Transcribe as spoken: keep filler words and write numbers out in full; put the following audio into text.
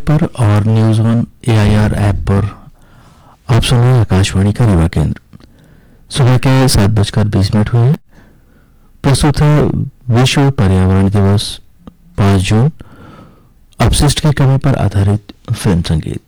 पर और news one A I R app पर आप सुन रहे हैं आकाशवाणी का रीवा केंद्र। सुबह के सात बजकर बीस मिनट हुए। प्रस्तुत है विश्व पर्यावरण दिवस पाँच जून, अपशिष्ट की कमी पर आधारित फिल्म संगीत।